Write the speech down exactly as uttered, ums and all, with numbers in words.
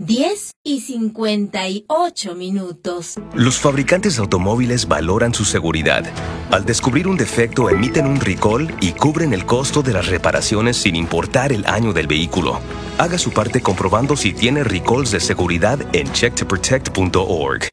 diez y cincuenta y ocho minutos. Los fabricantes de automóviles valoran su seguridad. Al descubrir un defecto, emiten un recall y cubren el costo de las reparaciones sin importar el año del vehículo. Haga su parte comprobando si tiene recalls de seguridad en check to protect punto org.